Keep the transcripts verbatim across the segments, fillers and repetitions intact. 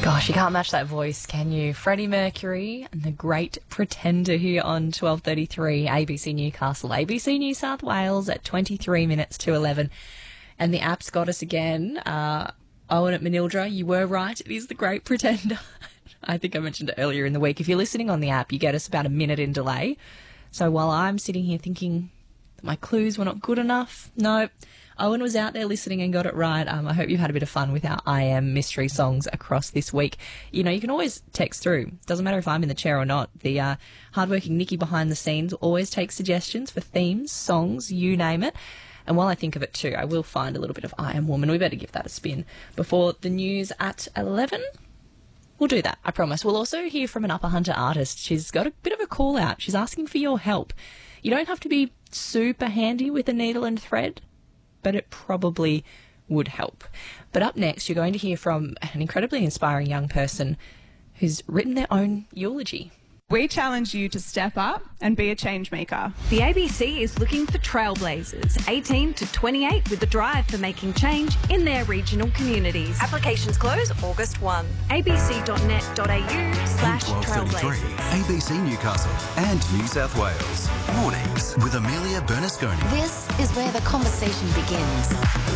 Gosh, you can't match that voice, can you? Freddie Mercury and the Great Pretender here on twelve thirty-three A B C Newcastle, A B C New South Wales at twenty-three minutes to eleven. And the app's got us again. Uh, Owen at Manildra, you were right. It is the Great Pretender. I think I mentioned it earlier in the week. If you're listening on the app, you get us about a minute in delay. So while I'm sitting here thinking that my clues were not good enough, no, Owen was out there listening and got it right. Um, I hope you've had a bit of fun with our I Am mystery songs across this week. You know, you can always text through. Doesn't matter if I'm in the chair or not. The uh, hardworking Nikki behind the scenes always takes suggestions for themes, songs, you name it. And while I think of it too, I will find a little bit of I Am Woman. We better give that a spin before the news at eleven. We'll do that, I promise. We'll also hear from an Upper Hunter artist. She's got a bit of a call out. She's asking for your help. You don't have to be super handy with a needle and thread, but it probably would help. But up next, you're going to hear from an incredibly inspiring young person who's written their own eulogy. We challenge you to step up and be a change maker. The A B C is looking for trailblazers, eighteen to twenty-eight, with a drive for making change in their regional communities. Applications close August first. a b c dot net dot a u slash trailblazers. A B C Newcastle and New South Wales. Mornings with Amelia Bernasconi. This is where the conversation begins.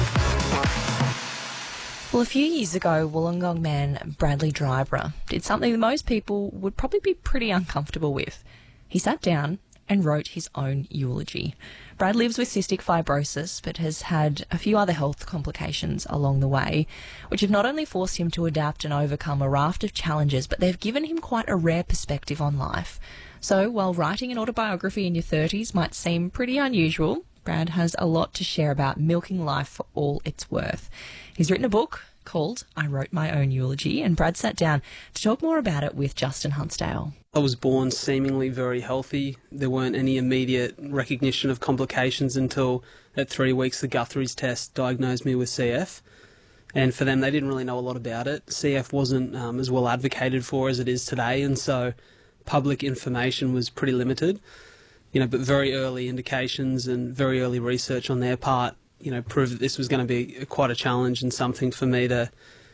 Well, a few years ago, Wollongong man Bradley Drybra did something that most people would probably be pretty uncomfortable with. He sat down and wrote his own eulogy. Brad lives with cystic fibrosis, but has had a few other health complications along the way, which have not only forced him to adapt and overcome a raft of challenges, but they've given him quite a rare perspective on life. So, while writing an autobiography in your thirties might seem pretty unusual, Brad has a lot to share about milking life for all it's worth. He's written a book called I Wrote My Own Eulogy, and Brad sat down to talk more about it with Justin Huntsdale. I was born seemingly very healthy. There weren't any immediate recognition of complications until at three weeks the Guthrie's test diagnosed me with C F. And for them, they didn't really know a lot about it. C F wasn't um, as well advocated for as it is today, and so public information was pretty limited. You know, but very early indications and very early research on their part, you know, proved that this was going to be quite a challenge and something for me to